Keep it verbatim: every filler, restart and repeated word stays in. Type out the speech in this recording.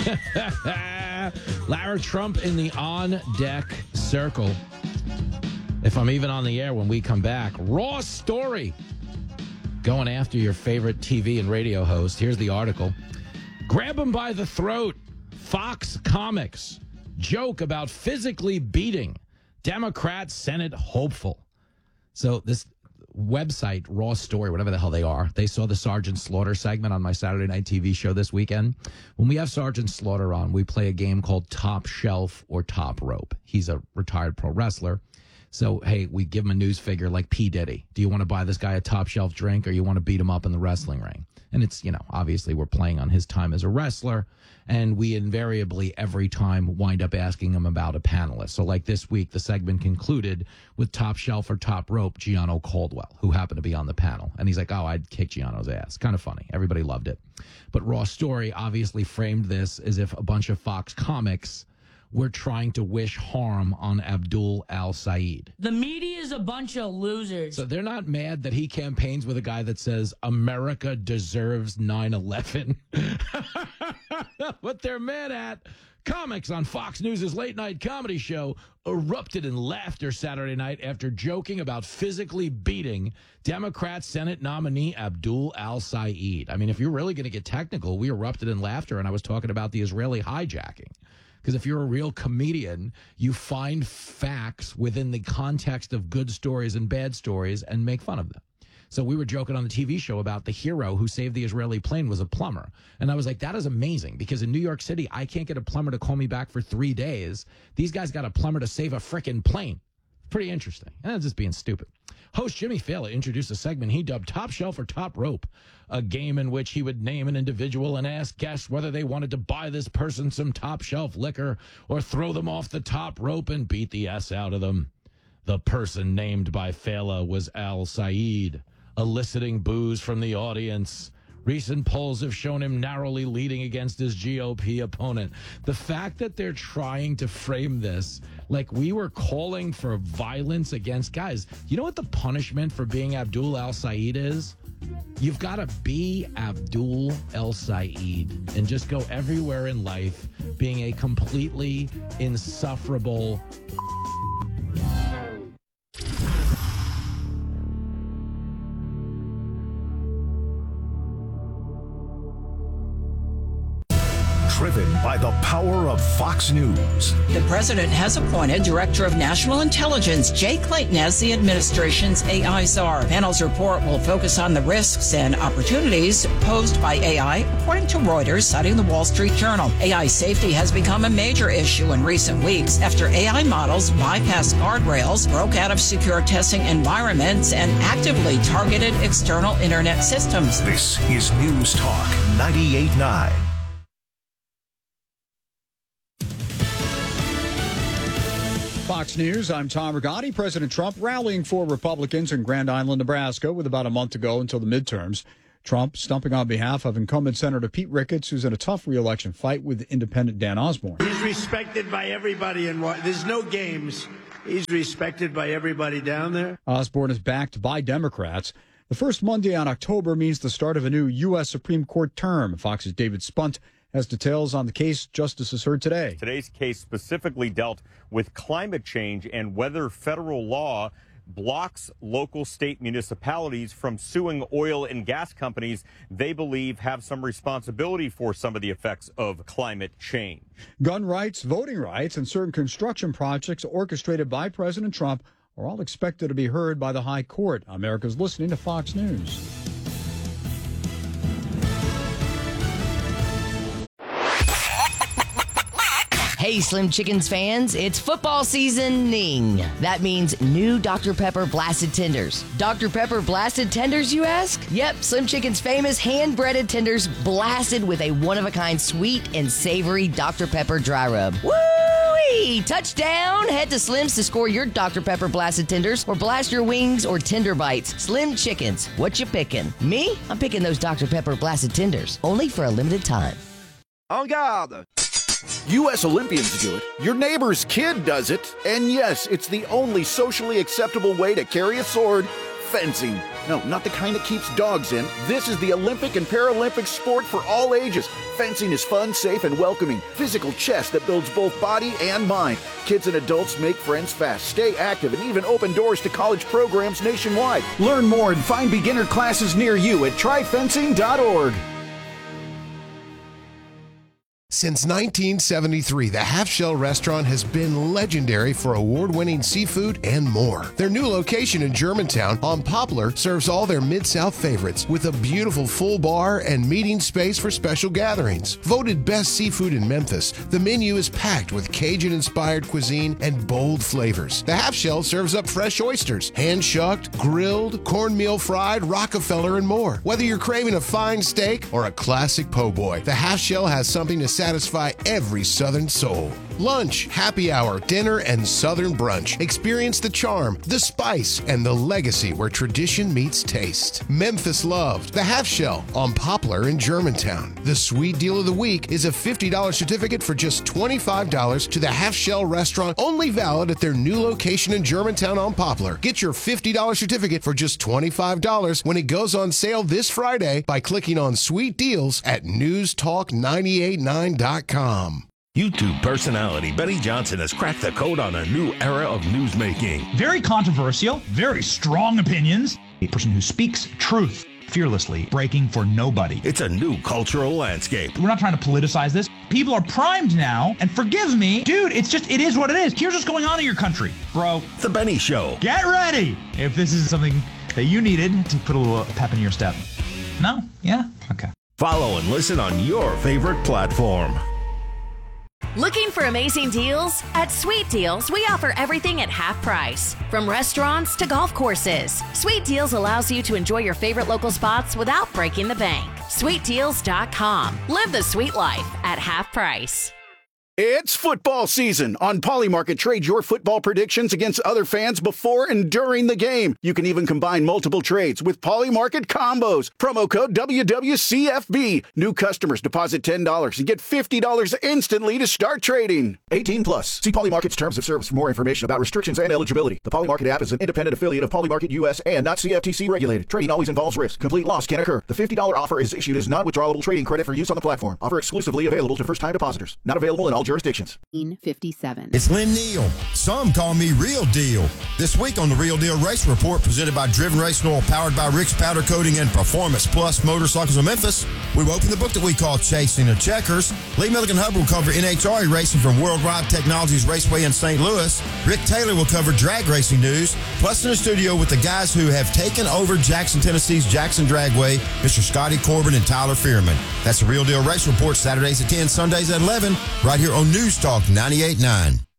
Lara Trump in the on-deck circle. If I'm even on the air when we come back. Raw story. Going after your favorite T V and radio host. Here's the article. Grab him by the throat. Fox Comics. Joke about physically beating Democrat Senate hopeful. So this website, Raw Story, whatever the hell they are, they saw the Sergeant Slaughter segment on my Saturday night T V show this weekend. When we have Sergeant Slaughter on, we play a game called Top Shelf or Top Rope. He's a retired pro wrestler. So, hey, we give him a news figure like P. Diddy. Do you want to buy this guy a top shelf drink or you want to beat him up in the wrestling ring? And it's, you know, obviously we're playing on his time as a wrestler. And we invariably, every time, wind up asking him about a panelist. So like this week, the segment concluded with Top Shelf or Top Rope, Gianno Caldwell, who happened to be on the panel. And he's like, oh, I'd kick Gianno's ass. Kind of funny. Everybody loved it. But Raw Story obviously framed this as if a bunch of Fox comics were trying to wish harm on Abdul al-Sayed. The media is a bunch of losers. So they're not mad that he campaigns with a guy that says America deserves nine eleven. What they're mad at, comics on Fox News' late-night comedy show erupted in laughter Saturday night after joking about physically beating Democrat Senate nominee Abdul al-Sayed. I mean, if you're really going to get technical, we erupted in laughter, and I was talking about the Israeli hijacking. Because if you're a real comedian, you find facts within the context of good stories and bad stories and make fun of them. So we were joking on the T V show about the hero who saved the Israeli plane was a plumber. And I was like, that is amazing, because in New York City, I can't get a plumber to call me back for three days. These guys got a plumber to save a frickin' plane. Pretty interesting. And that's just being stupid. Host Jimmy Fallon introduced a segment he dubbed Top Shelf or Top Rope, a game in which he would name an individual and ask guests whether they wanted to buy this person some top shelf liquor or throw them off the top rope and beat the S out of them. The person named by Fallon was al-Sayed, eliciting boos from the audience. Recent polls have shown him narrowly leading against his G O P opponent. The fact that they're trying to frame this like we were calling for violence against guys. You know what the punishment for being Abdul al-Sayed is? You've got to be Abdul al-Sayed and just go everywhere in life being a completely insufferable driven by the power of Fox News. The president has appointed Director of National Intelligence Jay Clayton as the administration's A I czar. Panel's report will focus on the risks and opportunities posed by A I, according to Reuters, citing the Wall Street Journal. A I safety has become a major issue in recent weeks after A I models bypassed guardrails, broke out of secure testing environments, and actively targeted external internet systems. This is News Talk ninety-eight point nine. Fox News, I'm Tom Rigotti. President Trump rallying for Republicans in Grand Island, Nebraska, with about a month to go until the midterms. Trump stumping on behalf of incumbent Senator Pete Ricketts, who's in a tough re-election fight with independent Dan Osborne. He's respected by everybody, and there's no games. He's respected by everybody down there. Osborne is backed by Democrats. The first Monday on October means the start of a new U S Supreme Court term. Fox's David Spunt has details on the case justices heard today. Today's case specifically dealt with climate change and whether federal law blocks local state municipalities from suing oil and gas companies they believe have some responsibility for some of the effects of climate change. Gun rights, voting rights, and certain construction projects orchestrated by President Trump are all expected to be heard by the High Court. America's listening to Fox News. Hey, Slim Chickens fans, it's football seasoning. That means new Doctor Pepper Blasted Tenders. Doctor Pepper Blasted Tenders, you ask? Yep, Slim Chicken's famous hand-breaded tenders blasted with a one-of-a-kind sweet and savory Doctor Pepper dry rub. Woo-wee! Touchdown! Head to Slim's to score your Doctor Pepper Blasted Tenders or blast your wings or tender bites. Slim Chickens, what you picking? Me? I'm picking those Doctor Pepper Blasted Tenders, only for a limited time. En garde! U S Olympians do it, your neighbor's kid does it, and yes, it's the only socially acceptable way to carry a sword Fencing. No, not the kind that keeps dogs in. This is the Olympic and Paralympic sport for all ages. Fencing is fun, safe, and welcoming. Physical chess that builds both body and mind. Kids and adults make friends fast, stay active, and even open doors to college programs nationwide. Learn more and find beginner classes near you at try fencing dot org. Since nineteen seventy-three, the Half Shell Restaurant has been legendary for award-winning seafood and more. Their new location in Germantown on Poplar serves all their Mid-South favorites with a beautiful full bar and meeting space for special gatherings. Voted best seafood in Memphis, the menu is packed with Cajun-inspired cuisine and bold flavors. The Half Shell serves up fresh oysters, hand-shucked, grilled, cornmeal fried, Rockefeller, and more. Whether you're craving a fine steak or a classic po' boy, the Half Shell has something to satisfy every Southern soul. Lunch, happy hour, dinner, and Southern brunch. Experience the charm, the spice, and the legacy where tradition meets taste. Memphis loved the Half Shell on Poplar in Germantown. The sweet deal of the week is a fifty dollars certificate for just twenty-five dollars to the Half Shell Restaurant, only valid at their new location in Germantown on Poplar. Get your fifty dollars certificate for just twenty-five dollars when it goes on sale this Friday by clicking on Sweet Deals at news talk nine eight nine dot com. YouTube personality Benny Johnson has cracked the code on a new era of newsmaking. Very controversial, very strong opinions. A person who speaks truth fearlessly, breaking for nobody. It's a new cultural landscape. We're not trying to politicize this. People are primed now, and forgive me, dude, it's just, it is what it is. Here's what's going on in your country, bro. The Benny Show. Get ready if this is something that you needed to put a little pep in your step. No? Yeah? Okay. Follow and listen on your favorite platform. Looking for amazing deals? At Sweet Deals, we offer everything at half price. From restaurants to golf courses, Sweet Deals allows you to enjoy your favorite local spots without breaking the bank. sweet deals dot com. Live the sweet life at half price. It's football season. On Polymarket, trade your football predictions against other fans before and during the game. You can even combine multiple trades with Polymarket combos. Promo code W W C F B. New customers deposit ten dollars and get fifty dollars instantly to start trading. eighteen plus. See Polymarket's terms of service for more information about restrictions and eligibility. The Polymarket app is an independent affiliate of Polymarket U S and not C F T C regulated. Trading always involves risk. Complete loss can occur. The fifty dollars offer is issued as non-withdrawable trading credit for use on the platform. Offer exclusively available to first-time depositors. Not available in all jurisdictions. fifty-seven. It's Lynn Neal. Some call me Real Deal. This week on the Real Deal Race Report, presented by Driven Racing Oil, powered by Rick's Powder Coating and Performance Plus Motorcycles of Memphis, we open the book that we call Chasing the Checkers. Lee Milligan Hubbard will cover N H R A racing from Worldwide Technologies Raceway in Saint Louis. Rick Taylor will cover drag racing news. Plus in the studio with the guys who have taken over Jackson, Tennessee's Jackson Dragway, Mister Scotty Corbin and Tyler Fearman. That's the Real Deal Race Report, Saturdays at ten, Sundays at eleven, right here on News Talk ninety-eight point nine.